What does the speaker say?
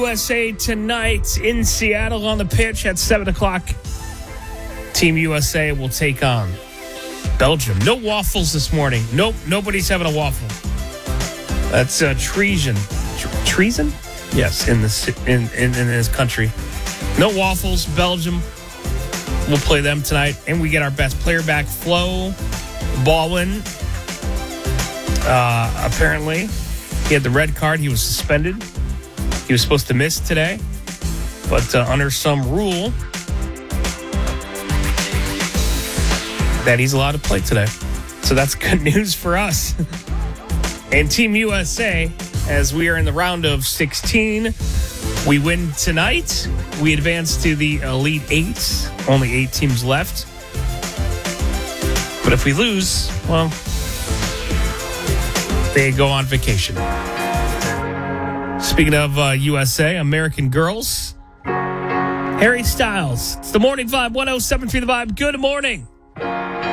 USA tonight in Seattle on the pitch at 7 o'clock. Team USA will take on Belgium. No waffles this morning. Nope, nobody's having a waffle. That's treason. Treason? Yes, in this country. No waffles. Belgium. We'll play them tonight. And we get our best player back, Flo Baldwin. Apparently, he had the red card. He was suspended. He was supposed to miss today. But under some rule that he's allowed to play today. So that's good news for us. And Team USA, as we are in the round of 16, we win tonight. We advance to the Elite Eight. Only 8 teams left. But if we lose, well, they go on vacation. Speaking of USA, American Girls, Harry Styles. It's the Morning Vibe, 107.3 The Vibe. Good morning.